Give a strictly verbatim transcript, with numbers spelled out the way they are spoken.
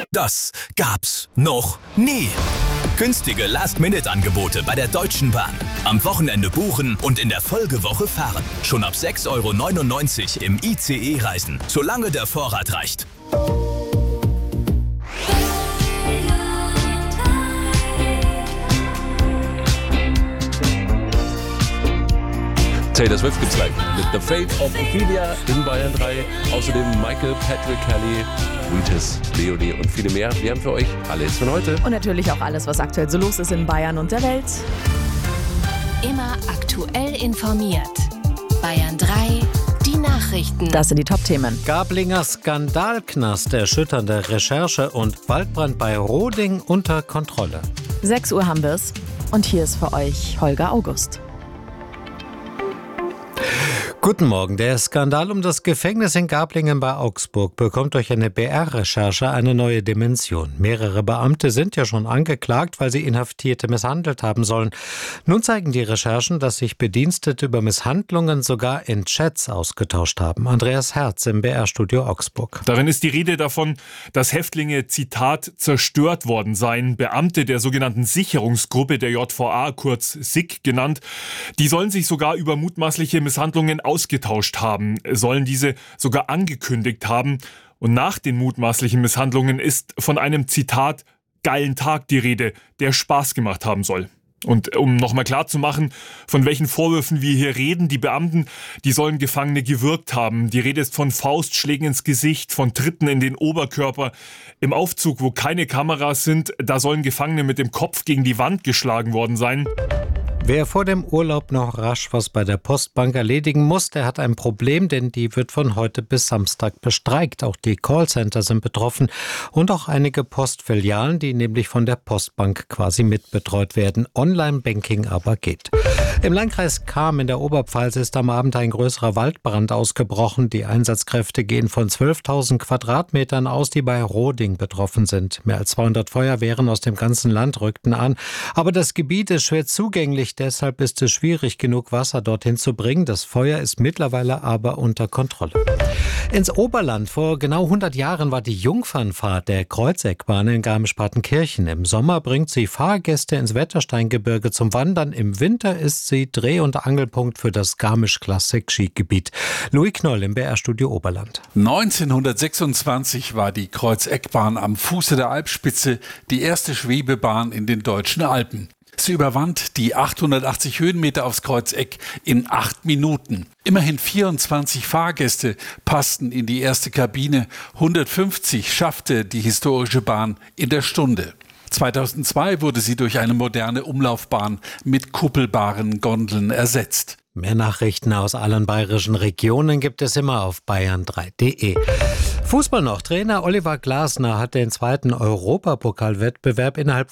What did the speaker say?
Das gab's noch nie. Günstige Last-Minute-Angebote bei der Deutschen Bahn. Am Wochenende buchen und in der Folgewoche fahren. Schon ab sechs Euro neunundneunzig im I C E reisen, solange der Vorrat reicht. Taylor Swift gibt's gleich mit The Fate of Ophelia in Bayern drei. Außerdem Michael, Patrick Kelly, Wheatus, Leonie und viele mehr. Wir haben für euch alle Hits von heute. Und natürlich auch alles, was aktuell so los ist in Bayern und der Welt. Immer aktuell informiert. Bayern drei, die Nachrichten. Das sind die Top-Themen. Gablinger Skandalknast, erschütternde Recherche und Waldbrand bei Roding unter Kontrolle. sechs Uhr haben wir es. Und hier ist für euch Holger August. Guten Morgen. Der Skandal um das Gefängnis in Gablingen bei Augsburg bekommt durch eine B R-Recherche eine neue Dimension. Mehrere Beamte sind ja schon angeklagt, weil sie Inhaftierte misshandelt haben sollen. Nun zeigen die Recherchen, dass sich Bedienstete über Misshandlungen sogar in Chats ausgetauscht haben. Andreas Herz im B R-Studio Augsburg. Darin ist die Rede davon, dass Häftlinge, Zitat, zerstört worden seien. Beamte der sogenannten Sicherungsgruppe der J V A, kurz S I G genannt, die sollen sich sogar über mutmaßliche Misshandlungen ausgetauscht haben, sollen diese sogar angekündigt haben. Und nach den mutmaßlichen Misshandlungen ist von einem, Zitat, geilen Tag die Rede, der Spaß gemacht haben soll. Und um nochmal klarzumachen, von welchen Vorwürfen wir hier reden, die Beamten, die sollen Gefangene gewürgt haben. Die Rede ist von Faustschlägen ins Gesicht, von Tritten in den Oberkörper. Im Aufzug, wo keine Kameras sind, da sollen Gefangene mit dem Kopf gegen die Wand geschlagen worden sein. Wer vor dem Urlaub noch rasch was bei der Postbank erledigen muss, der hat ein Problem, denn die wird von heute bis Samstag bestreikt. Auch die Callcenter sind betroffen und auch einige Postfilialen, die nämlich von der Postbank quasi mitbetreut werden. Online-Banking aber geht. Im Landkreis Cham in der Oberpfalz ist am Abend ein größerer Waldbrand ausgebrochen. Die Einsatzkräfte gehen von zwölftausend Quadratmetern aus, die bei Roding betroffen sind. Mehr als zweihundert Feuerwehren aus dem ganzen Land rückten an. Aber das Gebiet ist schwer zugänglich. Deshalb ist es schwierig genug, Wasser dorthin zu bringen. Das Feuer ist mittlerweile aber unter Kontrolle. Ins Oberland. Vor genau hundert Jahren war die Jungfernfahrt der Kreuzeckbahn in Garmisch-Partenkirchen. Im Sommer bringt sie Fahrgäste ins Wettersteingebirge zum Wandern. Im Winter ist sie Dreh- und Angelpunkt für das Garmisch-Klassik-Skigebiet. Louis Knoll im B R-Studio Oberland. neunzehnhundertsechsundzwanzig war die Kreuzeckbahn am Fuße der Alpspitze die erste Schwebebahn in den deutschen Alpen. Sie überwand die achthundertachtzig Höhenmeter aufs Kreuzeck in acht Minuten. Immerhin vierundzwanzig Fahrgäste passten in die erste Kabine. hundertfünfzig schaffte die historische Bahn in der Stunde. zweitausendzwei wurde sie durch eine moderne Umlaufbahn mit kuppelbaren Gondeln ersetzt. Mehr Nachrichten aus allen bayerischen Regionen gibt es immer auf bayern drei punkt de. Fußball noch. Trainer Oliver Glasner hat den zweiten Europapokalwettbewerb innerhalb